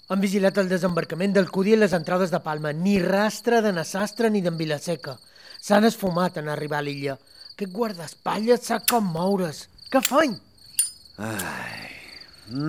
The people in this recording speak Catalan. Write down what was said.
Han vigilat el desembarcament del Cudi i les entrades de Palma. Ni rastre de Nassastre ni d'en Vilaseca. S'han esfumat en arribar a l'illa. Aquest guardaespatlles sap com moure's. Què feim? Ai,